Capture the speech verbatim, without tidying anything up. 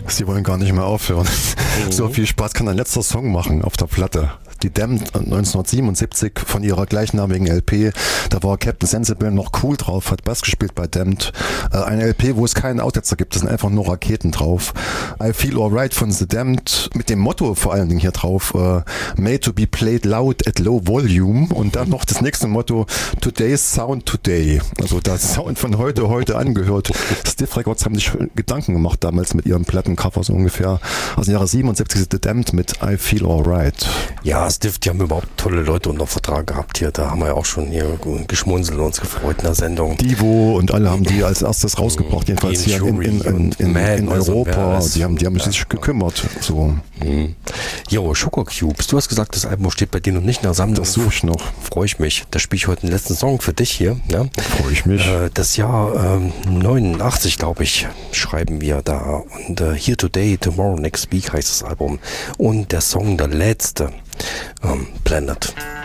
Sie wollen gar nicht mehr aufhören. Mhm. So viel Spaß kann ein letzter Song machen auf der Platte. Die Damned neunzehnhundertsiebenundsiebzig von ihrer gleichnamigen L P. Da war Captain Sensible noch cool drauf, hat Bass gespielt bei Damned. Äh, eine L P, wo es keinen Outsetzer gibt, da sind einfach nur Raketen drauf. I Feel Alright von The Damned, mit dem Motto vor allen Dingen hier drauf, äh, Made to be played loud at low volume. Und dann noch das nächste Motto, Today's Sound Today. Also das Sound von heute, heute angehört. Stiff Records haben sich Gedanken gemacht damals mit ihrem Plattencover so ungefähr. Also im Jahre siebenundsiebzig ist The Damned mit I Feel Alright. Ja, Stiff, die haben überhaupt tolle Leute unter Vertrag gehabt hier. Da haben wir ja auch schon hier geschmunzelt und uns gefreut in der Sendung. Divo und alle haben die als erstes rausgebracht, jedenfalls hier in, in, in, in, in Europa. Die haben, die haben sich ja. gekümmert. So. Mhm. Jo, Sugar Cubes. Du hast gesagt, das Album steht bei dir noch nicht in der Sammlung. Das suche ich noch. Freue ich mich. Da spiele ich heute den letzten Song für dich hier. Ja? Freue ich mich. Äh, das Jahr ähm, neunundachtzig, glaube ich, schreiben wir da. Und äh, Here Today, Tomorrow, Next Week heißt das Album. Und der Song, der letzte, ähm, Planet.